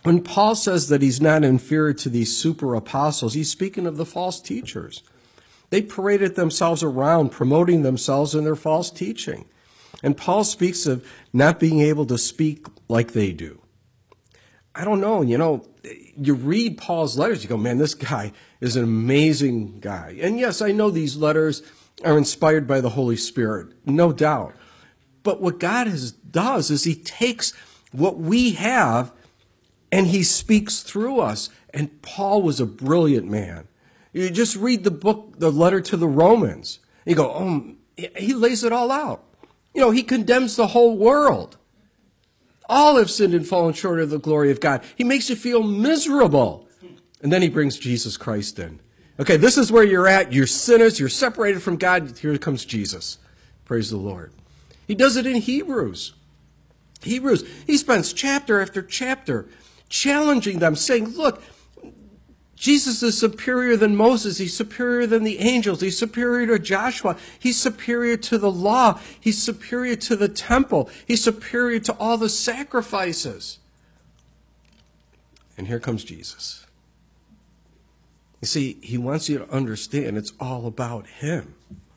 When Paul says that he's not inferior to these super apostles, he's speaking of the false teachers. They paraded themselves around, promoting themselves in their false teaching. And Paul speaks of not being able to speak like they do. I don't know, you read Paul's letters, you go, man, this guy is an amazing guy. And yes, I know these letters are inspired by the Holy Spirit, no doubt. But what God does is he takes what we have and he speaks through us. And Paul was a brilliant man. You just read the letter to the Romans. You go, oh, he lays it all out. He condemns the whole world. All have sinned and fallen short of the glory of God. He makes you feel miserable. And then he brings Jesus Christ in. Okay, this is where you're at. You're sinners. You're separated from God. Here comes Jesus. Praise the Lord. He does it in Hebrews. He spends chapter after chapter challenging them, saying, look, Jesus is superior than Moses. He's superior than the angels. He's superior to Joshua. He's superior to the law. He's superior to the temple. He's superior to all the sacrifices. And here comes Jesus. You see, he wants you to understand it's all about him.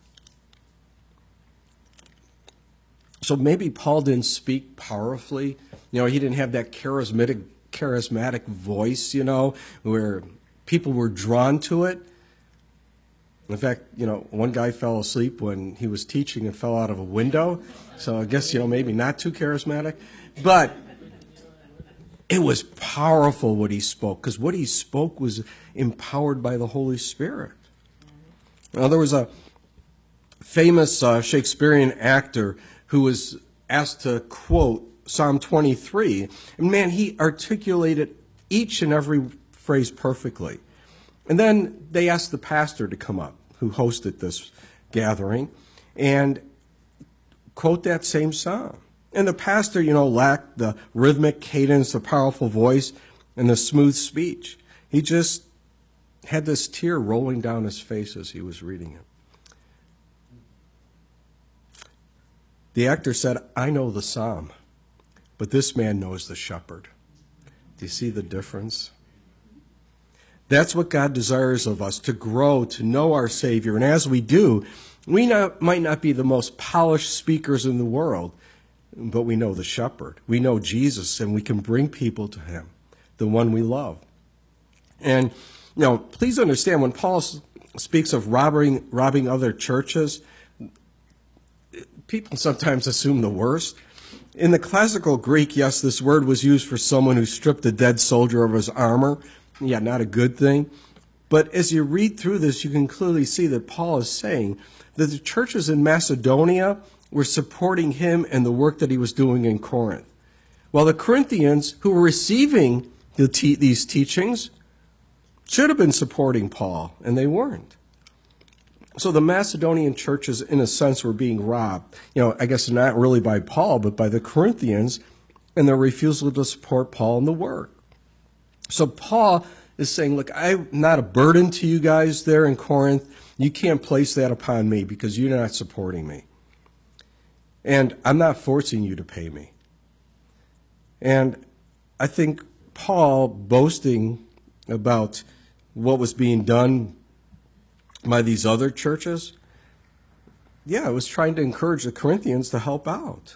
So maybe Paul didn't speak powerfully. He didn't have that charismatic voice, where people were drawn to it. In fact, one guy fell asleep when he was teaching and fell out of a window. So I guess, maybe not too charismatic. But it was powerful what he spoke, because what he spoke was empowered by the Holy Spirit. Now, there was a famous Shakespearean actor who was asked to quote Psalm 23. And man, he articulated each and every phrase perfectly. And then they asked the pastor to come up, who hosted this gathering, and quote that same psalm. And the pastor, lacked the rhythmic cadence, the powerful voice, and the smooth speech. He just had this tear rolling down his face as he was reading it. The actor said, I know the psalm, but this man knows the shepherd. Do you see the difference? That's what God desires of us, to grow, to know our Savior. And as we do, we might not be the most polished speakers in the world, but we know the shepherd. We know Jesus, and we can bring people to him, the one we love. And, please understand, when Paul speaks of robbing other churches, people sometimes assume the worst. In the classical Greek, yes, this word was used for someone who stripped a dead soldier of his armor. Yeah, not a good thing. But as you read through this, you can clearly see that Paul is saying that the churches in Macedonia were supporting him and the work that he was doing in Corinth. While the Corinthians, who were receiving these teachings, should have been supporting Paul, and they weren't. So the Macedonian churches, in a sense, were being robbed. I guess not really by Paul, but by the Corinthians and their refusal to support Paul in the work. So Paul is saying, look, I'm not a burden to you guys there in Corinth. You can't place that upon me because you're not supporting me. And I'm not forcing you to pay me. And I think Paul boasting about what was being done by these other churches, I was trying to encourage the Corinthians to help out.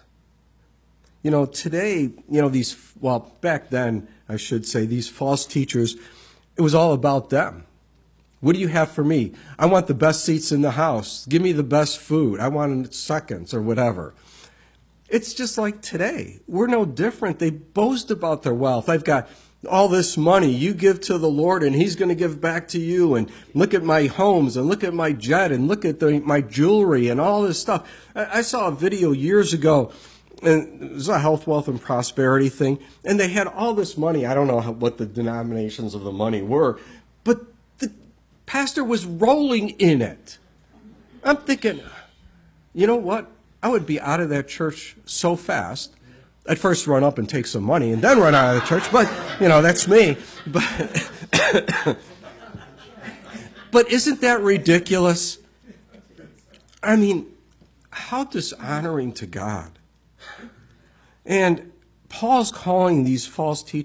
Today, back then, I should say, these false teachers, it was all about them. What do you have for me? I want the best seats in the house. Give me the best food. I want seconds or whatever. It's just like today. We're no different. They boast about their wealth. I've got all this money. You give to the Lord and he's going to give back to you. And look at my homes and look at my jet and look at my jewelry and all this stuff. I saw a video years ago, and it was a health, wealth, and prosperity thing. And they had all this money. I don't know what the denominations of the money were, but the pastor was rolling in it. I'm thinking, you know what? I would be out of that church so fast. I'd first run up and take some money and then run out of the church. But, that's me. But isn't that ridiculous? I mean, how dishonoring to God. And Paul's calling these false teachers